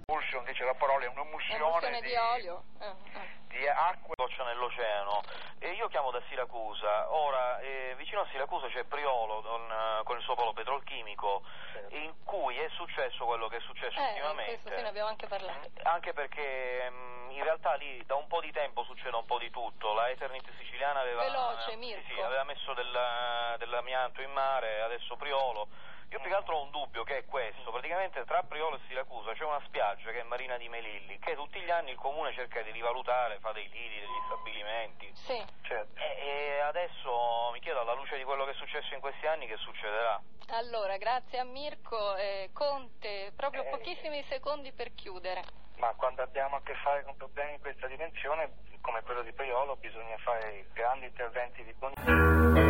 Emulsion, dice la parola, è un'emulsione di olio. Di acqua. Goccia nell'oceano. Io chiamo da Siracusa. Ora, vicino a Siracusa c'è Priolo con il suo polo petrolchimico, in cui è successo quello che è successo ultimamente. Questo sì, ne abbiamo anche parlato. Anche perché in realtà lì da un po' di tempo succede un po' di tutto. La Eternit siciliana aveva, Veloce, Mirko. aveva messo dell'amianto in mare, adesso Priolo. Io più che altro ho un dubbio, che è questo: praticamente tra Priolo e Siracusa c'è una spiaggia che è Marina di Melilli, che tutti gli anni il comune cerca di rivalutare, fa dei lidi, degli stabilimenti. Sì. Certo. E adesso mi chiedo, alla luce di quello che è successo in questi anni, che succederà? Allora, grazie a Mirko. Conte, proprio pochissimi secondi per chiudere. Ma quando abbiamo a che fare con problemi di questa dimensione, come quello di Priolo, bisogna fare grandi interventi di